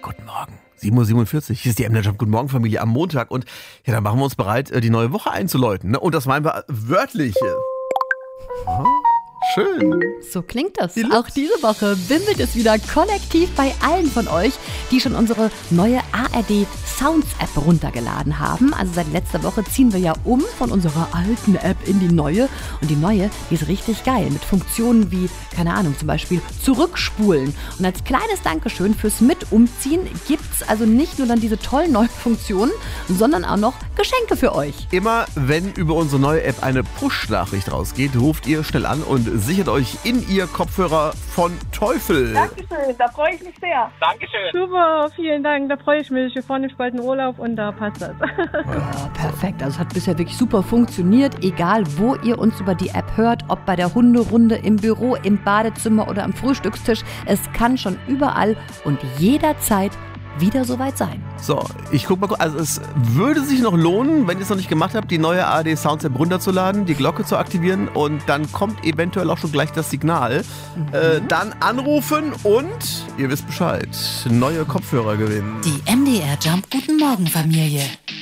guten Morgen. 7:47 Uhr, hier ist die MDR Jump Guten Morgen Familie am Montag und ja, dann machen wir uns bereit, die neue Woche einzuläuten. Ne? Und das meinen wir wörtlich. Schön. So klingt das. Auch diese Woche bimmelt es wieder kollektiv bei allen von euch, die schon unsere neue ARD Sounds App runtergeladen haben. Also seit letzter Woche ziehen wir ja um von unserer alten App in die neue. Und die neue, die ist richtig geil mit Funktionen wie, keine Ahnung, zum Beispiel zurückspulen. Und als kleines Dankeschön fürs Mit-Umziehen gibt's also nicht nur dann diese tollen neuen Funktionen, sondern auch noch Geschenke für euch. Immer wenn über unsere neue App eine Push-Nachricht rausgeht, ruft ihr schnell an und sichert euch in ihr Kopfhörer von Teufel. Dankeschön, da freue ich mich sehr. Dankeschön. Super, vielen Dank, da freue ich mich. Wir fahren nämlich bald in Urlaub und da passt das. Ja, perfekt, also es hat bisher wirklich super funktioniert, egal wo ihr uns über die App hört, ob bei der Hunderunde, im Büro, im Badezimmer oder am Frühstückstisch. Es kann schon überall und jederzeit wieder soweit sein. So, ich guck mal kurz. Also es würde sich noch lohnen, wenn ihr es noch nicht gemacht habt, die neue ARD Sounds App runterzuladen, die Glocke zu aktivieren und dann kommt eventuell auch schon gleich das Signal. Dann anrufen und ihr wisst Bescheid, neue Kopfhörer gewinnen. Die MDR Jump Guten Morgen Familie.